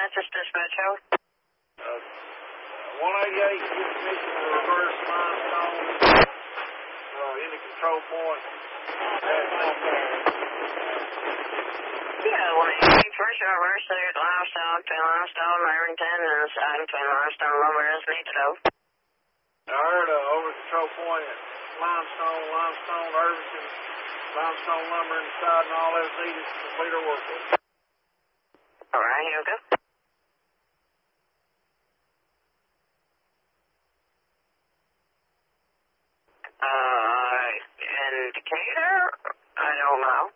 Manassas Dispatch House. 188, give permission to reverse limestone in the control point. Yeah, 188, first reverse there at limestone, between limestone, Irvington, and the side between limestone lumber as needed over. I heard over control point at limestone, Irvington, limestone lumber inside and all that's needed to complete our work. Alright, here we go. Indicator? I don't know.